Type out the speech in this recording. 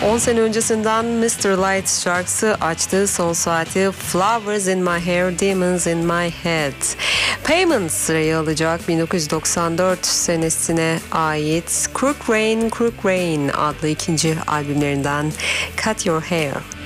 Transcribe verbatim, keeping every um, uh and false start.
on sene öncesinden mister Light şarkısı açtığı son saati. Flowers in my hair, demons in my head. Payment sırayı alacak. bin dokuz yüz doksan dört senesine ait Crook Rain, Crook Rain adlı ikinci albümlerinden Cut Your Hair.